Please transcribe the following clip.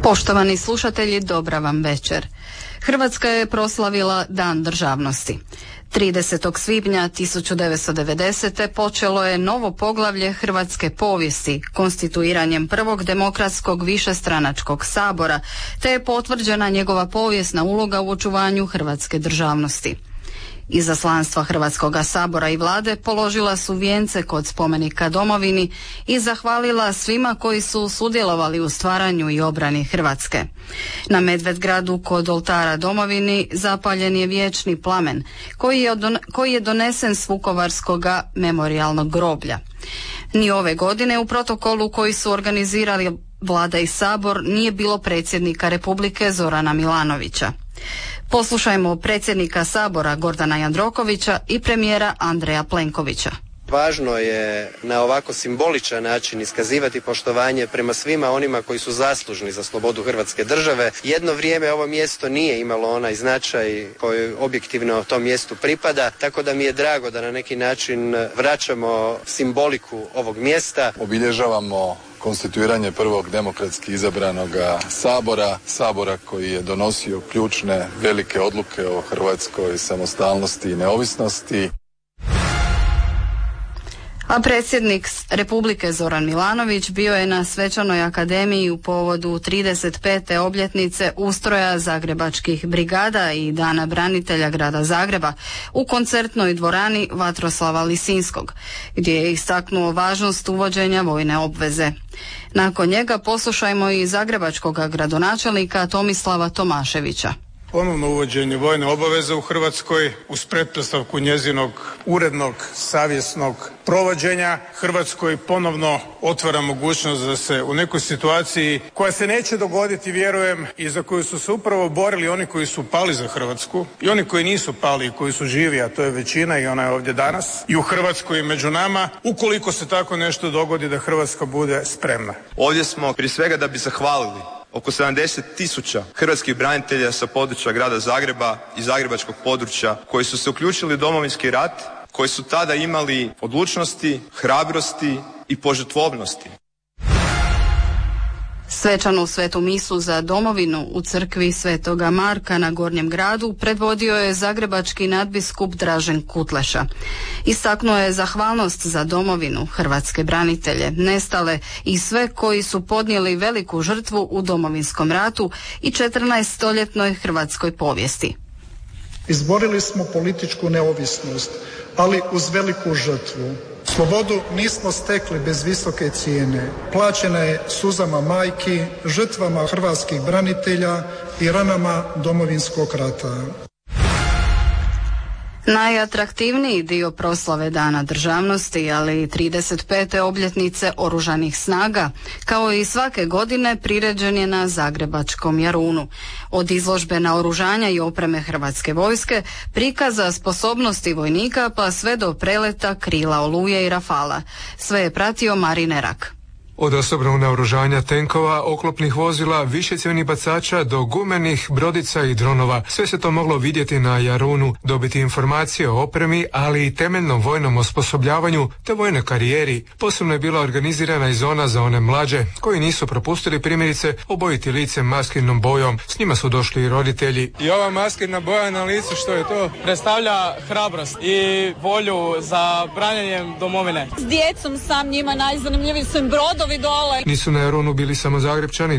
Poštovani slušatelji, dobra vam večer. Hrvatska je proslavila Dan državnosti. 30. svibnja 1990. počelo je novo poglavlje hrvatske povijesti konstituiranjem prvog demokratskog višestranačkog sabora, te je potvrđena njegova povijesna uloga u očuvanju hrvatske državnosti. Izaslanstva Hrvatskoga sabora i vlade položila su vijence kod spomenika domovini i zahvalila svima koji su sudjelovali u stvaranju i obrani Hrvatske. Na Medvedgradu kod oltara domovini zapaljen je vječni plamen koji je donesen s Vukovarskoga memorijalnog groblja. Ni ove godine u protokolu koji su organizirali Vlada i Sabor nije bilo predsjednika Republike Zorana Milanovića. Poslušajmo predsjednika Sabora Gordana Jandrokovića i premijera Andreja Plenkovića. Važno je na ovako simboličan način iskazivati poštovanje prema svima onima koji su zaslužni za slobodu Hrvatske države. Jedno vrijeme ovo mjesto nije imalo onaj značaj koji objektivno tom mjestu pripada, tako da mi je drago da na neki način vraćamo simboliku ovog mjesta. Obilježavamo konstituiranje prvog demokratski izabranog sabora koji je donosio ključne velike odluke o hrvatskoj samostalnosti i neovisnosti. A predsjednik Republike Zoran Milanović bio je na svečanoj akademiji u povodu 35. obljetnice ustroja zagrebačkih brigada i Dana branitelja grada Zagreba u koncertnoj dvorani Vatroslava Lisinskog, gdje je istaknuo važnost uvođenja vojne obveze. Nakon njega poslušajmo i zagrebačkog gradonačelnika Tomislava Tomaševića. Ponovno uvođenje vojne obaveze u Hrvatskoj uz pretpostavku njezinog urednog, savjesnog provođenja Hrvatskoj ponovno otvara mogućnost da se u nekoj situaciji koja se neće dogoditi, vjerujem, i za koju su se upravo borili oni koji su pali za Hrvatsku i oni koji nisu pali i koji su živi, a to je većina i ona je ovdje danas i u Hrvatskoj i među nama, ukoliko se tako nešto dogodi da Hrvatska bude spremna. Ovdje smo prije svega da bi zahvalili oko 70.000 hrvatskih branitelja sa područja grada Zagreba i zagrebačkog područja koji su se uključili u Domovinski rat, koji su tada imali odlučnosti, hrabrosti i požrtvovnosti. Svečanu svetu misu za domovinu u crkvi Svetoga Marka na Gornjem gradu predvodio je zagrebački nadbiskup Dražen Kutleša. Istaknuo je zahvalnost za domovinu, hrvatske branitelje, nestale i sve koji su podnijeli veliku žrtvu u Domovinskom ratu i 14-stoljetnoj hrvatskoj povijesti. Izborili smo političku neovisnost, ali uz veliku žrtvu. Slobodu nismo stekli bez visoke cijene. Plaćena je suzama majki, žrtvama hrvatskih branitelja i ranama Domovinskog rata. Najatraktivniji dio proslave Dana državnosti, ali i 35. obljetnice Oružanih snaga, kao i svake godine, priređen je na zagrebačkom Jarunu. Od izložbe naoružanja i opreme Hrvatske vojske, prikaza sposobnosti vojnika pa sve do preleta krila Oluje i Rafala. Sve je pratio Marin Erak. Od osobnog naoružanja tenkova, oklopnih vozila, višecjevnih bacača do gumenih brodica i dronova. Sve se to moglo vidjeti na Jarunu, dobiti informacije o opremi, ali i temeljnom vojnom osposobljavanju te vojnoj karijeri. Posebno je bila organizirana i zona za one mlađe, koji nisu propustili primjerice obojiti lice maskirnom bojom. S njima su došli i roditelji. I ova maskirna boja na licu, što je to? Predstavlja hrabrost i volju za branjenjem domovine. S djecom sam, njima najzanimljiviji su im brodovi dole. Nisu na Jarunu bili samo Zagrepčani.